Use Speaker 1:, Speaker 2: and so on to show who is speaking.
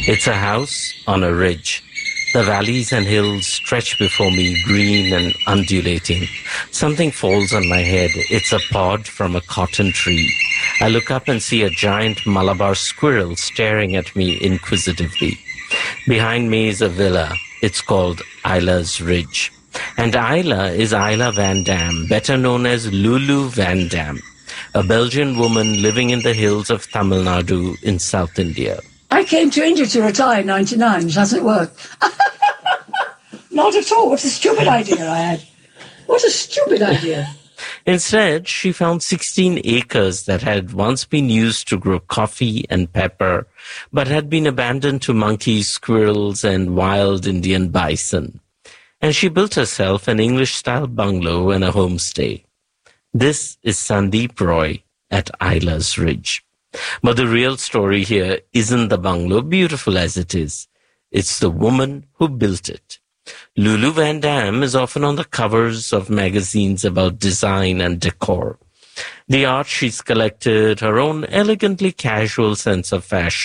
Speaker 1: It's a house on a ridge. The valleys and hills stretch before me, green and undulating. Something falls on my head. It's a pod from a cotton tree. I look up and see a giant Malabar squirrel staring at me inquisitively. Behind me is a villa. It's called Isla's Ridge. And Isla is Isla Van Dam, better known as Lulu Van Dam, a Belgian woman living in the hills of Tamil Nadu in South India.
Speaker 2: I came to India to retire in 99. It hasn't worked. Not at all. What a stupid idea I had. What a stupid idea.
Speaker 1: Instead, she found 16 acres that had once been used to grow coffee and pepper, but had been abandoned to monkeys, squirrels, and wild Indian bison. And she built herself an English-style bungalow and a homestay. This is Sandeep Roy at Isla's Ridge. But the real story here isn't the bungalow, beautiful as it is. It's the woman who built it. Lulu Van Dam is often on the covers of magazines about design and decor. The art she's collected, her own elegantly casual sense of fashion,